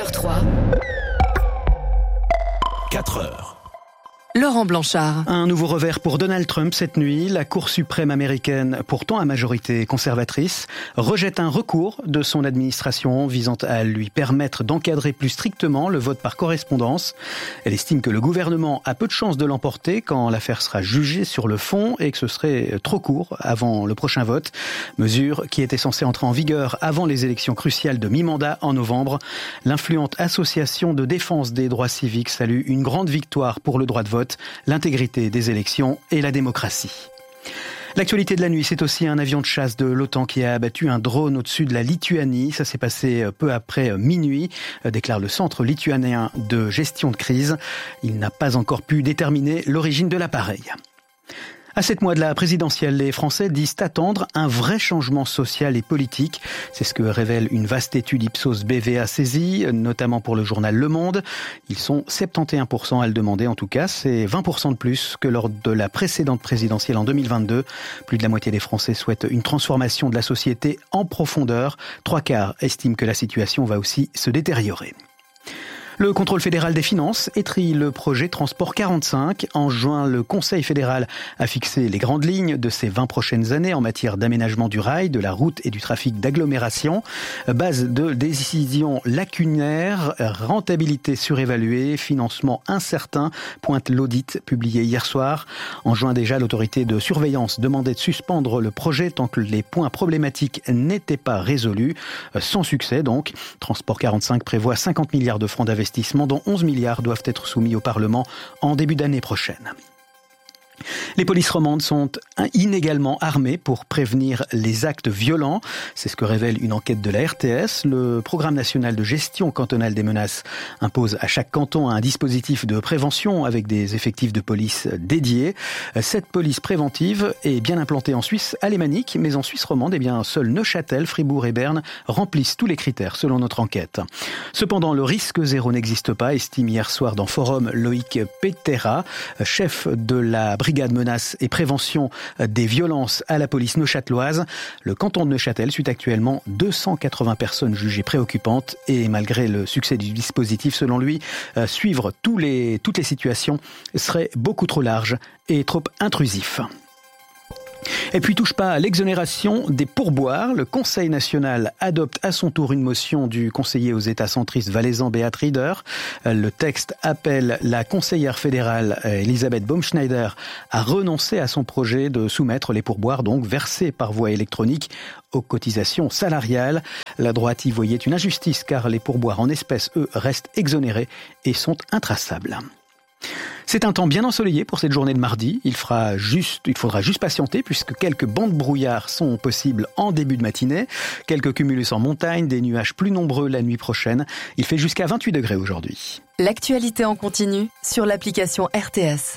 Couleur 3. 4 heures. Laurent Blanchard. Un nouveau revers pour Donald Trump cette nuit. La Cour suprême américaine, pourtant à majorité conservatrice, rejette un recours de son administration visant à lui permettre d'encadrer plus strictement le vote par correspondance. Elle estime que le gouvernement a peu de chances de l'emporter quand l'affaire sera jugée sur le fond et que ce serait trop court avant le prochain vote. Mesure qui était censée entrer en vigueur avant les élections cruciales de mi-mandat en novembre. L'influente association de défense des droits civiques salue une grande victoire pour le droit de vote, l'intégrité des élections et la démocratie. L'actualité de la nuit, c'est aussi un avion de chasse de l'OTAN qui a abattu un drone au-dessus de la Lituanie. Ça s'est passé peu après minuit, déclare le Centre lituanien de gestion de crise. Il n'a pas encore pu déterminer l'origine de l'appareil. À 7 mois de la présidentielle, les Français disent attendre un vrai changement social et politique. C'est ce que révèle une vaste étude Ipsos BVA saisie, notamment pour le journal Le Monde. Ils sont 71% à le demander en tout cas. C'est 20% de plus que lors de la précédente présidentielle en 2022. Plus de la moitié des Français souhaitent une transformation de la société en profondeur. 3/4 estiment que la situation va aussi se détériorer. Le contrôle fédéral des finances étrille le projet Transport 45. En juin, le Conseil fédéral a fixé les grandes lignes de ces 20 prochaines années en matière d'aménagement du rail, de la route et du trafic d'agglomération. Base de décisions lacunaires, rentabilité surévaluée, financement incertain, pointe l'audit publié hier soir. En juin déjà, l'autorité de surveillance demandait de suspendre le projet tant que les points problématiques n'étaient pas résolus. Sans succès donc. Transport 45 prévoit 50 milliards de francs d'investissement, dont 11 milliards doivent être soumis au Parlement en début d'année prochaine. Les polices romandes sont inégalement armées pour prévenir les actes violents. C'est ce que révèle une enquête de la RTS. Le programme national de gestion cantonale des menaces impose à chaque canton un dispositif de prévention avec des effectifs de police dédiés. Cette police préventive est bien implantée en Suisse alémanique, mais en Suisse romande, seuls Neuchâtel, Fribourg et Berne remplissent tous les critères selon notre enquête. Cependant, le risque zéro n'existe pas, estime hier soir dans Forum Loïc Petera, chef de la brigade menaces et prévention des violences à la police neuchâteloise. Le canton de Neuchâtel suit actuellement 280 personnes jugées préoccupantes et malgré le succès du dispositif, selon lui, suivre toutes les situations serait beaucoup trop large et trop intrusif. Et puis touche pas à l'exonération des pourboires. Le Conseil national adopte à son tour une motion du conseiller aux États centristes valaisan Beat Rieder. Le texte appelle la conseillère fédérale Elisabeth Baumschneider à renoncer à son projet de soumettre les pourboires donc versés par voie électronique aux cotisations salariales. La droite y voyait une injustice car les pourboires en espèces, eux, restent exonérés et sont intraçables. C'est un temps bien ensoleillé pour cette journée de mardi. Il faudra juste patienter puisque quelques bancs de brouillard sont possibles en début de matinée. Quelques cumulus en montagne, des nuages plus nombreux la nuit prochaine. Il fait jusqu'à 28 degrés aujourd'hui. L'actualité en continu sur l'application RTS.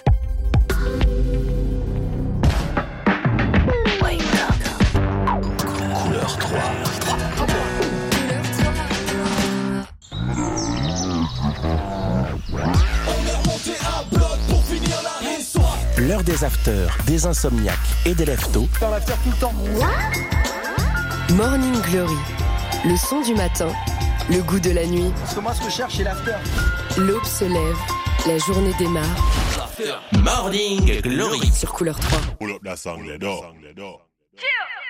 Couleur 3. L'heure des afters, des insomniaques et des lève-tôt. Dans l'after tout le temps. Morning Glory, le son du matin, le goût de la nuit. Parce que moi, ce que je cherche, c'est l'after. L'aube se lève, la journée démarre. Morning Glory Sur Couleur 3. Pull up that song, let go.